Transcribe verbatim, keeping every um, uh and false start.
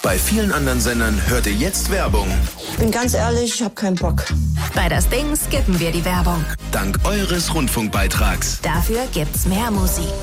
Bei vielen anderen Sendern hört ihr jetzt Werbung. Bin ganz ehrlich, ich habe keinen Bock. Bei das Ding skippen wir die Werbung. Dank eures Rundfunkbeitrags. Dafür gibt's mehr Musik.